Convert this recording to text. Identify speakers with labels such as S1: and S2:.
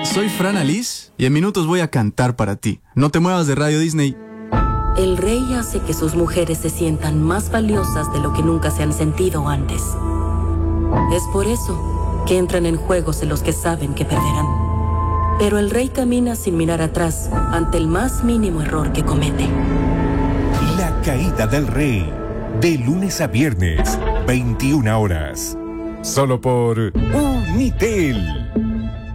S1: Soy Fran Alice y en minutos voy a cantar para ti. No te muevas de Radio Disney.
S2: El rey hace que sus mujeres se sientan más valiosas de lo que nunca se han sentido antes. Es por eso que entran en juegos en los que saben que perderán. Pero el rey camina sin mirar atrás ante el más mínimo error que comete.
S3: La caída del rey, de lunes a viernes, 21 horas. Solo por Unitel.